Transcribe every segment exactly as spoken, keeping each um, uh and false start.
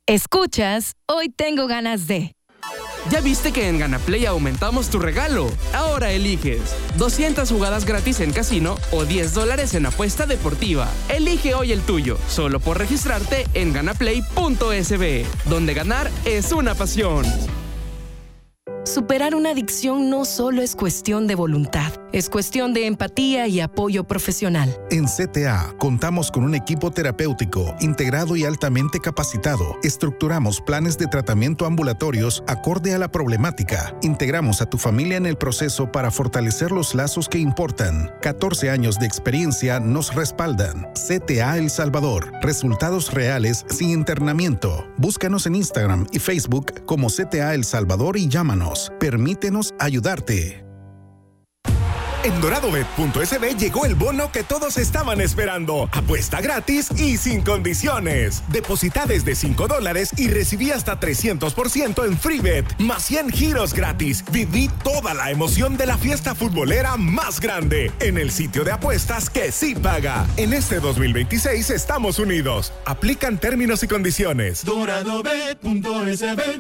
Escuchas, hoy tengo ganas de... ¿Ya viste que en GanaPlay aumentamos tu regalo? Ahora eliges doscientas jugadas gratis en casino o diez dólares en apuesta deportiva. Elige hoy el tuyo, solo por registrarte en ganaplay punto es be, donde ganar es una pasión. Superar una adicción no solo es cuestión de voluntad, es cuestión de empatía y apoyo profesional. En C T A contamos con un equipo terapéutico integrado y altamente capacitado. Estructuramos planes de tratamiento ambulatorios acorde a la problemática. Integramos a tu familia en el proceso para fortalecer los lazos que importan. catorce años de experiencia nos respaldan. C T A El Salvador. Resultados reales sin internamiento. Búscanos en Instagram y Facebook como C T A El Salvador y llámanos. Permítenos ayudarte. En doradobet punto es be llegó el bono que todos estaban esperando. Apuesta gratis y sin condiciones. Deposita desde cinco dólares y recibí hasta trescientos por ciento en FreeBet, más cien giros gratis. Viví toda la emoción de la fiesta futbolera más grande en el sitio de apuestas que sí paga. En este dos mil veintiséis estamos unidos. Aplican términos y condiciones. doradobet punto es be.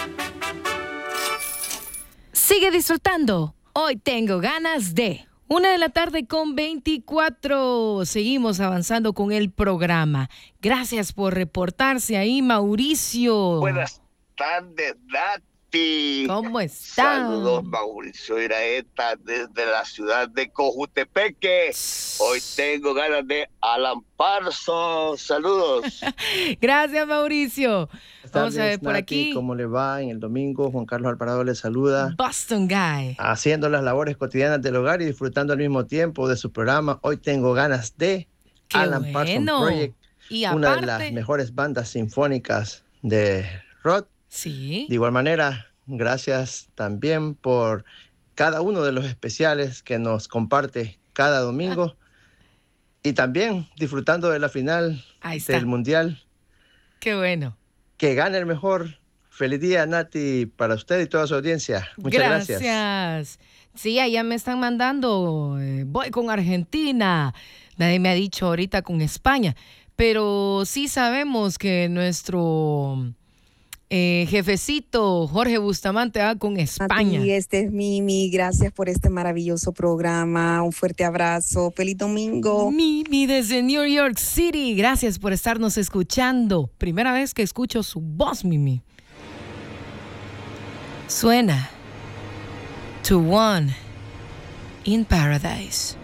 Sigue disfrutando. Hoy tengo ganas de... Una de la tarde con veinticuatro. Seguimos avanzando con el programa. Gracias por reportarse ahí, Mauricio. Buenas tardes, Nati. ¿Cómo estás? Saludos, Mauricio Iraeta, desde la ciudad de Cojutepeque. Hoy tengo ganas de Alan Parsons. Saludos. Gracias, Mauricio. Vamos tardes, a ver por Nati, aquí. ¿cómo le va en el domingo? Juan Carlos Alvarado le saluda. Boston Guy. Haciendo las labores cotidianas del hogar y disfrutando al mismo tiempo de su programa. Hoy tengo ganas de Qué Alan bueno. Parsons Project, Y una aparte, de las mejores bandas sinfónicas de rock. sí. De igual manera, gracias también por cada uno de los especiales que nos comparte cada domingo. Y también disfrutando de la final Ahí está. del Mundial. Qué bueno. Que gane el mejor. Feliz día, Nati, para usted y toda su audiencia. Muchas gracias. Gracias. Sí, allá me están mandando, eh, voy con Argentina. Nadie me ha dicho ahorita con España. Pero sí sabemos que nuestro eh, jefecito Jorge Bustamante va con España. Y este es Mimi, gracias por este maravilloso programa, un fuerte abrazo, feliz domingo. Mimi desde New York City, gracias por estarnos escuchando. Primera vez que escucho su voz, Mimi. Suena To One in Paradise.